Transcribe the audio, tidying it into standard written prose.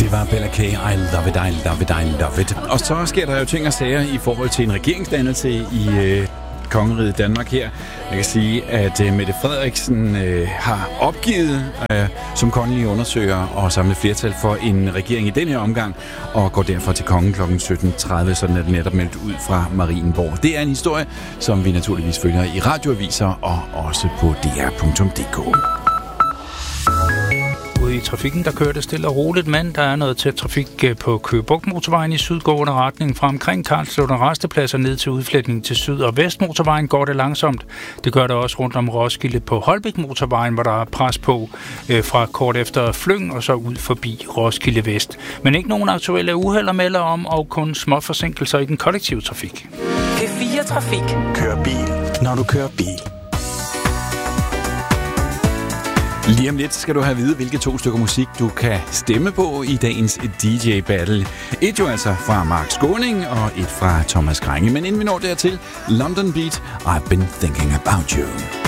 Det var Bella K. I love it, I love it, I love it. Og så sker der jo ting og sager i forhold til en regeringsdannelse i kongeriget Danmark her. Jeg kan sige, at Mette Frederiksen har opgivet som kongelig undersøger og samle flertal for en regering i den her omgang, og går derfor til kongen kl. 17.30, sådan er det netop meldt ud fra Marienborg. Det er en historie, som vi naturligvis følger i radioaviser og også på dr.dk. Ude i trafikken, der kører det stille og roligt, men der er noget tæt trafik på Køge Bugt motorvejen i sydgående retning fra omkring Karlslund og Rastepladser ned til udflætning til syd- og vestmotorvejen går det langsomt. Det gør det også rundt om Roskilde på Holbæk motorvejen, hvor der er pres på fra kort efter Flyng og så ud forbi Roskilde Vest. Men ikke nogen aktuelle uheld at melde om, og kun små forsinkelser i den kollektive trafik. P4 Trafik. Kør bil, når du kører bil. Lige om lidt skal du have at vide, hvilke 2 stykker musik du kan stemme på i dagens DJ-battle. Et jo altså fra Mark Skåning og et fra Thomas Krænge. Men inden vi når dertil, London Beat, I've been thinking about you.